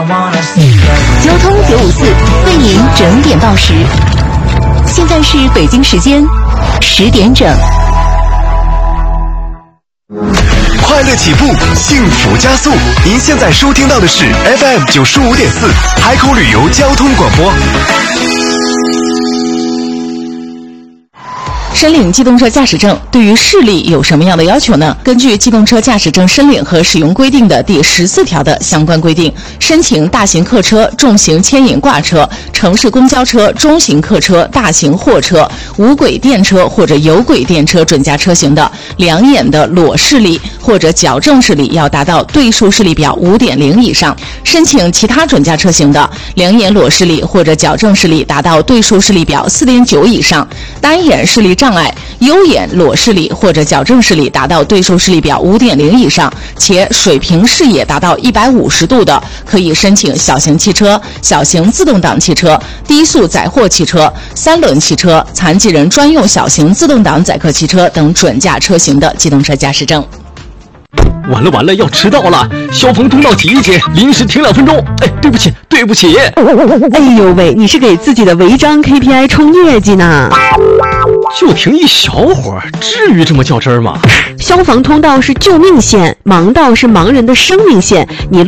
交通954为您整点报时，现在是北京时间10点整。 快乐起步，幸福加速。您现在收听到的是 FM 95.4海口旅游交通广播。 申领机动车驾驶证对于视力有什么样的要求呢？根据机动车驾驶证申领和使用规定的第14条的相关规定，申请大型客车、重型牵引挂车、城市公交车、中型客车、大型货车、无轨电车或者有轨电车准驾车型的两眼的裸视力或者矫正视力要达到对数视力表 5.0 以上；申请其他准驾车型的两眼裸视力或者矫正视力达到对数视力表 4.9 以上；单眼视力障碍、优眼裸视力或者矫正视力达到对数视力表 5.0 以上，且水平视野达到150度的，可以申请小型汽车、小型自动挡汽车、低速载货汽车、三轮汽车、残疾人专用小型自动挡载客汽车等准驾车型的机动车驾驶证。 完了，要迟到了！消防通道挤一挤，临时停2分钟。哎，对不起。 哎呦喂，你是给自己的违章 KPI 冲业绩呢？ 就停一小会儿，至于这么较真儿吗？ 消防通道是救命线，盲道是盲人的生命线，你